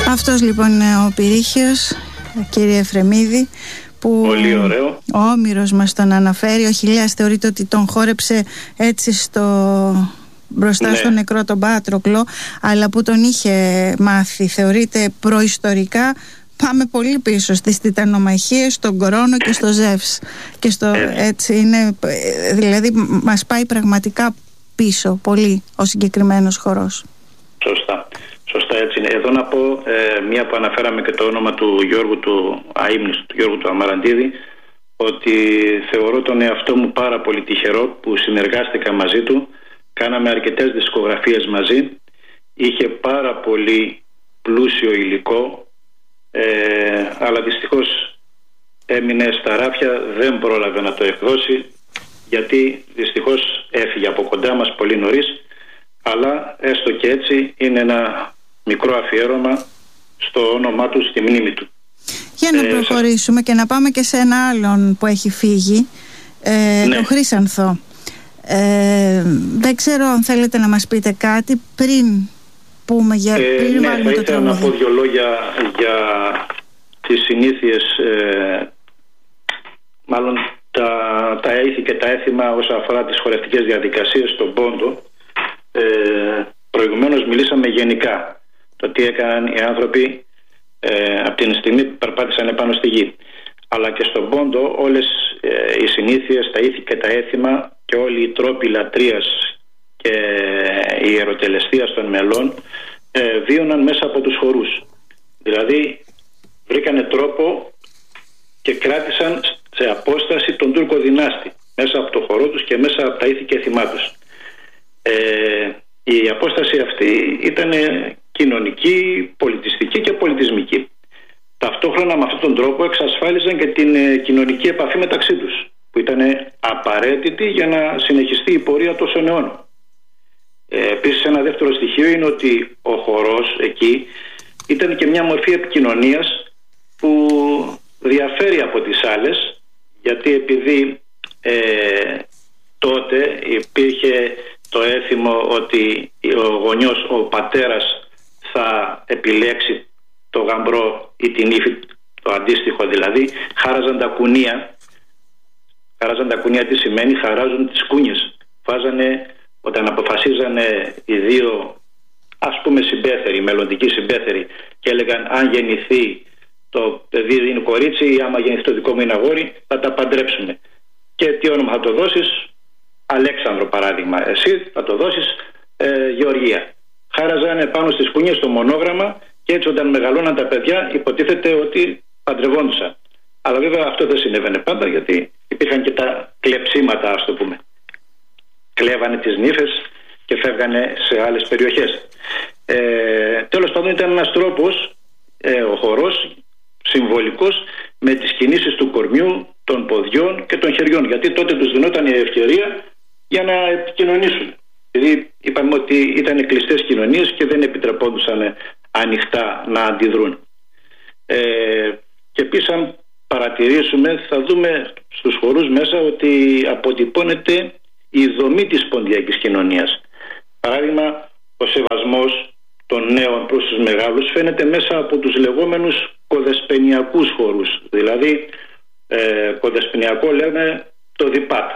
Αυτός λοιπόν είναι ο Πυρίχιος, κύριε Εφρεμίδη, που πολύ ωραίο. Ο Όμηρος μας τον αναφέρει. Ο Χιλιάς θεωρείται ότι τον χόρεψε έτσι μπροστά στον νεκρό τον Πάτροκλο, αλλά που τον είχε μάθει, θεωρείται προϊστορικά. Πάμε πολύ πίσω στις τιτανομαχίες, στον Κρόνο και στο Ζεύς και έτσι είναι, δηλαδή μας πάει πραγματικά πίσω πολύ ο συγκεκριμένος χορός. Σωστά έτσι είναι. Εδώ να πω μία που αναφέραμε και το όνομα του Γιώργου του Αείμνηστου, του Γιώργου του Αμαραντίδη, ότι θεωρώ τον εαυτό μου πάρα πολύ τυχερό που συνεργάστηκα μαζί του. Κάναμε αρκετές δισκογραφίες μαζί. Είχε πάρα πολύ πλούσιο υλικό, αλλά δυστυχώς έμεινε στα ράφια, δεν πρόλαβε να το εκδώσει, γιατί δυστυχώς έφυγε από κοντά μας πολύ νωρίς. Αλλά έστω και έτσι είναι ένα μικρό αφιέρωμα στο όνομά του, στη μνήμη του. Για να προχωρήσουμε και να πάμε και σε ένα άλλον που έχει φύγει, τον Χρύσανθο. Δεν ξέρω αν θέλετε να μας πείτε κάτι πριν πούμε πριν βάλουμε το τραγούδι. Θα ήθελα να πω δύο λόγια για τις συνήθειες, μάλλον τα ήθη και τα έθιμα όσον αφορά τις χορευτικές διαδικασίες στον Πόντο. Προηγουμένως μιλήσαμε γενικά το τι έκαναν οι άνθρωποι από την στιγμή που περπάτησαν επάνω στη γη, αλλά και στον Πόντο όλες οι συνήθειες, τα ήθη και τα έθιμα και όλοι οι τρόποι λατρείας και η ιεροτελεστίας των μελών βίωναν μέσα από τους χορούς. Δηλαδή βρήκανε τρόπο και κράτησαν σε απόσταση τον Τούρκο δυνάστη μέσα από το χορό τους και μέσα από τα ήθη και έθιμά τους. Η απόσταση αυτή ήταν κοινωνική, πολιτιστική και πολιτισμική. Ταυτόχρονα με αυτόν τον τρόπο εξασφάλιζαν και την κοινωνική επαφή μεταξύ τους, που ήταν απαραίτητη για να συνεχιστεί η πορεία τόσων αιώνων. Επίσης ένα δεύτερο στοιχείο είναι ότι ο χορός εκεί ήταν και μια μορφή επικοινωνίας που διαφέρει από τις άλλες, γιατί επειδή τότε υπήρχε το έθιμο ότι ο γονιός, ο πατέρας θα επιλέξει το γαμπρό ή την ύφη, το αντίστοιχο δηλαδή, χάραζαν τα κουνία. Χάραζαν τα κουνία τι σημαίνει? Χαράζουν τις κούνιες. Βάζανε, όταν αποφασίζανε οι δύο, ας πούμε συμπέθεροι, μελλοντικοί συμπέθεροι, και έλεγαν αν γεννηθεί το παιδί είναι κορίτσι ή άμα γεννηθεί το δικό μου είναι αγόρι, θα τα παντρέψουμε. Και τι όνομα θα το δώσεις? Αλέξανδρο παράδειγμα. Εσύ θα το δώσεις Γεωργία. Χάραζανε πάνω στις κούνιες το μονόγραμμα και έτσι όταν μεγαλώναν τα παιδιά υποτίθεται ότι παντρευόντουσαν. Αλλά βέβαια αυτό δεν συνέβαινε πάντα, γιατί υπήρχαν και τα κλεψίματα, ας το πούμε. Κλέβανε τις νύφες και φεύγανε σε άλλες περιοχές. Τέλος πάντων ήταν ένας τρόπος, ο χορός, συμβολικός, με τις κινήσεις του κορμιού, των ποδιών και των χεριών, γιατί τότε τους δινόταν η ευκαιρία για να επικοινωνήσουν. Δηλαδή είπαμε ότι ήταν κλειστές κοινωνίες και δεν επιτρεπόντουσαν ανοιχτά να αντιδρούν. Και επίσης αν παρατηρήσουμε, θα δούμε στους χορούς μέσα ότι αποτυπώνεται η δομή της ποντιακής κοινωνίας. Παράδειγμα, ο σεβασμός των νέων προς τους μεγάλους φαίνεται μέσα από τους λεγόμενους κοδεσπενιακούς χορούς. Δηλαδή κοδεσπενιακό λέμε το διπάτ,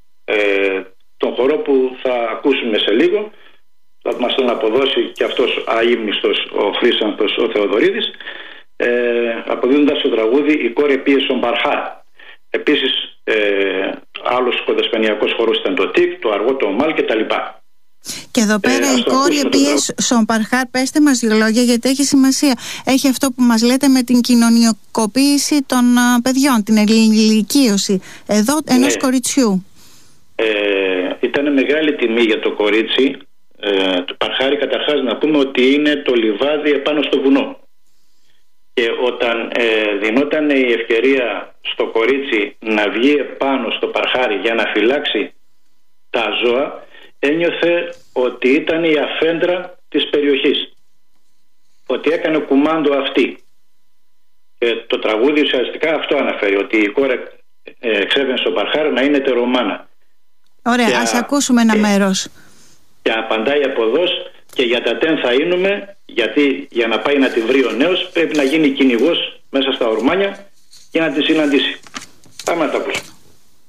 τον χορό που θα ακούσουμε σε λίγο, θα μας τον αποδώσει και αυτός αείμνηστος ο Χρύσανθος ο Θεοδωρίδης, αποδίδοντας το τραγούδι «Η κόρη επίε στον Παρχάρ». Επίσης άλλος κοδεσπενιακός χορός ήταν το τικ, το αργό, το ομάλ κτλ. Και εδώ πέρα η κόρη επίε στον Παρχάρ, πέστε μας δύο λόγια γιατί έχει σημασία. Έχει αυτό που μας λέτε με την κοινωνικοποίηση των παιδιών, την ενηλικίωση εδώ ενός κοριτσιού. Ήταν μεγάλη τιμή για το κορίτσι. Το Παρχάρι καταρχάς να πούμε ότι είναι το λιβάδι επάνω στο βουνό. Και όταν δινόταν η ευκαιρία στο κορίτσι να βγει επάνω στο Παρχάρι για να φυλάξει τα ζώα, ένιωθε ότι ήταν η αφέντρα της περιοχής, ότι έκανε κουμάντο αυτή. Και το τραγούδι ουσιαστικά αυτό αναφέρει, ότι η κόρη εξέβαινε στο Παρχάρι να είναι τερομάνα. Ωραία, ας ακούσουμε ένα μέρος. Και απαντάει από εδώ, και για τα τέν θα είνουμε, γιατί για να πάει να τη βρει ο νέος πρέπει να γίνει κυνηγός μέσα στα ορμάνια για να τη συναντήσει. Πάμε να τα ακούσουμε.